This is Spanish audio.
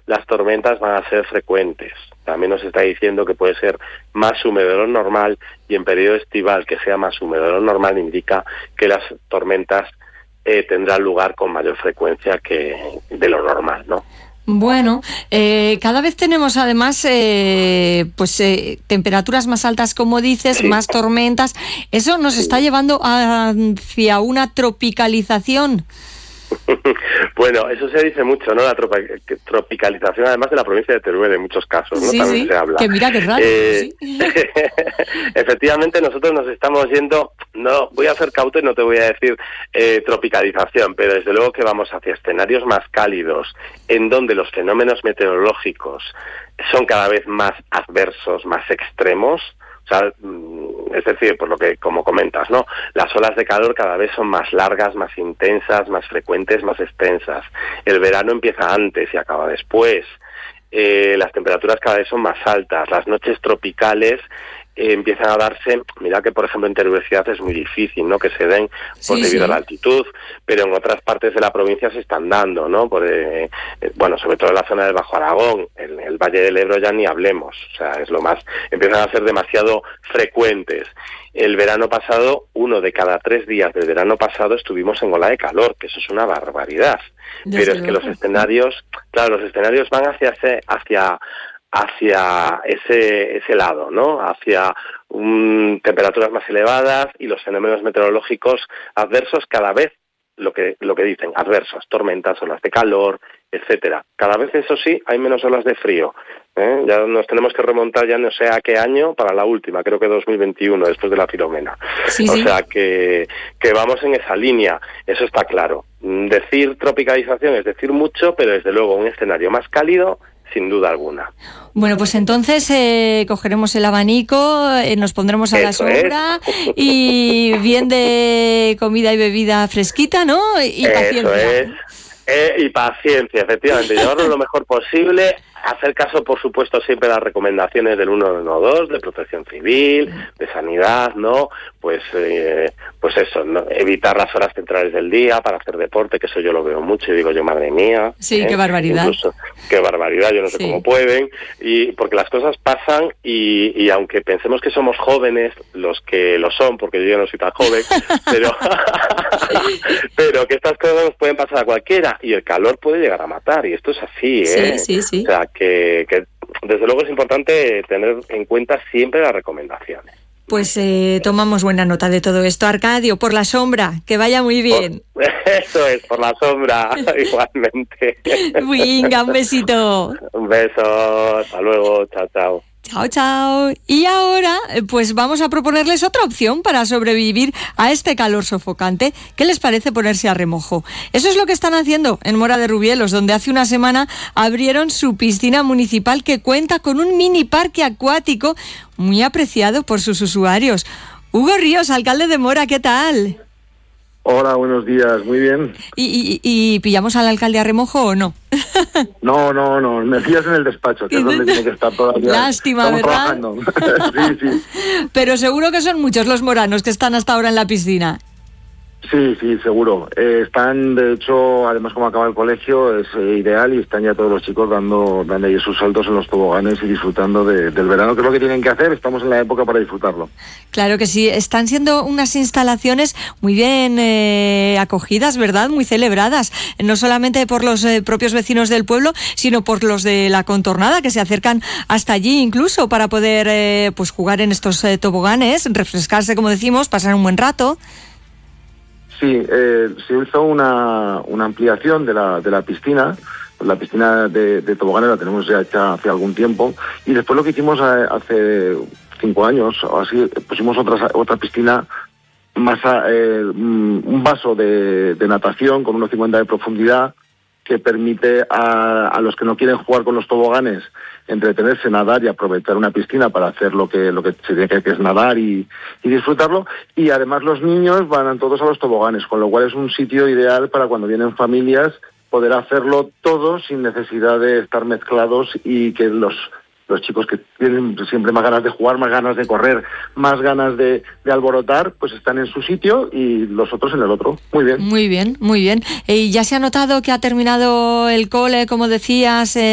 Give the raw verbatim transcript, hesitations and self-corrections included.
las tormentas van a ser frecuentes. También nos está diciendo que puede ser más húmedo de lo normal, y en periodo estival que sea más húmedo de lo normal indica que las tormentas eh, tendrán lugar con mayor frecuencia que de lo normal, ¿no? Bueno, eh, cada vez tenemos además eh, pues eh, temperaturas más altas, como dices, sí. más tormentas. ¿Eso nos sí. está llevando hacia una tropicalización? Bueno, eso se dice mucho, ¿no? La tropi- tropicalización, además de la provincia de Teruel, en muchos casos, ¿no? Sí, También sí. se habla. Que mira qué raro. Eh, sí. Efectivamente, nosotros nos estamos yendo, no, voy a ser cauto y no te voy a decir eh, tropicalización, pero desde luego que vamos hacia escenarios más cálidos, en donde los fenómenos meteorológicos son cada vez más adversos, más extremos. O sea, es decir, por lo que, como comentas, ¿no? Las olas de calor cada vez son más largas, más intensas, más frecuentes, más extensas. El verano empieza antes y acaba después. Eh, las temperaturas cada vez son más altas. Las noches tropicales eh, empiezan a darse. Mira que, por ejemplo, en Teruel ciudad es muy difícil, ¿no?, que se den por sí, debido sí. a la altitud, pero en otras partes de la provincia se están dando, ¿no? Por, eh, eh, bueno, sobre todo en la zona del Bajo Aragón, el, el Valle del Ebro ya ni hablemos, o sea, es lo más, empiezan a ser demasiado frecuentes. El verano pasado, uno de cada tres días del verano pasado estuvimos en ola de calor, que eso es una barbaridad. Desde pero es que luego. Los escenarios, claro, los escenarios van hacia ese, hacia hacia ese ese lado, ¿no? Hacia um, temperaturas más elevadas y los fenómenos meteorológicos adversos cada vez, lo que lo que dicen, adversos, tormentas, olas de calor, etcétera. Cada vez, eso sí, hay menos olas de frío. ¿eh? Ya nos tenemos que remontar, ya no sé a qué año, para la última, creo que dos mil veintiuno, después de la Filomena. Sí, o sí. sea que, que vamos en esa línea, eso está claro. Decir tropicalización es decir mucho, pero desde luego un escenario más cálido, sin duda alguna. Bueno, pues entonces eh, cogeremos el abanico, eh, nos pondremos a Eso la sombra es. y bien de comida y bebida fresquita, ¿no? Y Eso paciencia. es. Eh, y paciencia, efectivamente, llevarlo lo mejor posible, hacer caso, por supuesto, siempre a las recomendaciones del uno uno dos, de protección civil, de sanidad, ¿no? Pues eh, pues eso, ¿no? Evitar las horas centrales del día para hacer deporte, que eso yo lo veo mucho y digo yo, madre mía. Sí, ¿eh? qué barbaridad. Incluso, qué barbaridad, yo no sé sí. cómo pueden, y porque las cosas pasan y, y aunque pensemos que somos jóvenes, los que lo son, porque yo ya no soy tan joven, pero, pero que estas cosas nos pueden pasar a cualquiera, y el calor puede llegar a matar, y esto es así, ¿eh? Sí, sí, sí. O sea, que, que desde luego es importante tener en cuenta siempre las recomendaciones. Pues eh, tomamos buena nota de todo esto. Arcadio, por la sombra, que vaya muy bien. Por, eso es, por la sombra, igualmente. Venga, un besito. Un beso, hasta luego, chao, chao. Chao, chao. Y ahora, pues vamos a proponerles otra opción para sobrevivir a este calor sofocante. ¿Qué les parece ponerse a remojo? Eso es lo que están haciendo en Mora de Rubielos, donde hace una semana abrieron su piscina municipal que cuenta con un mini parque acuático muy apreciado por sus usuarios. Hugo Ríos, alcalde de Mora, ¿qué tal? Hola, buenos días, muy bien. ¿Y, y, y pillamos al alcalde a remojo o no? No, no, no, me pillas en el despacho, que es donde tiene que estar todavía. Lástima, Estamos ¿verdad? Trabajando. Sí, sí. Pero seguro que son muchos los moranos que están hasta ahora en la piscina. Sí, sí, seguro. Eh, están, de hecho, además como acaba el colegio, es eh, ideal y están ya todos los chicos dando, dando ahí sus saltos en los toboganes y disfrutando de, del verano, que es lo que tienen que hacer. Estamos en la época para disfrutarlo. Claro que sí. Están siendo unas instalaciones muy bien eh, acogidas, ¿verdad? Muy celebradas. No solamente por los eh, propios vecinos del pueblo, sino por los de la contornada, que se acercan hasta allí incluso para poder eh, pues jugar en estos eh, toboganes, refrescarse, como decimos, pasar un buen rato. Sí, eh, se hizo una, una ampliación de la, de la piscina. La piscina de, de toboganes la tenemos ya hecha hace algún tiempo. Y después lo que hicimos hace cinco años o así, pusimos otra, otra piscina más, eh, un vaso de, de natación con unos cincuenta de profundidad, que permite a, a los que no quieren jugar con los toboganes entretenerse, nadar y aprovechar una piscina para hacer lo que lo que se tiene que, que es nadar y, y disfrutarlo. Y además los niños van todos a los toboganes, con lo cual es un sitio ideal para cuando vienen familias poder hacerlo todo sin necesidad de estar mezclados, y que los los chicos que tienen siempre más ganas de jugar, más ganas de correr, más ganas de, de alborotar, pues están en su sitio y los otros en el otro. Muy bien. Muy bien, muy bien. ¿Y ya se ha notado que ha terminado el cole, como decías, eh,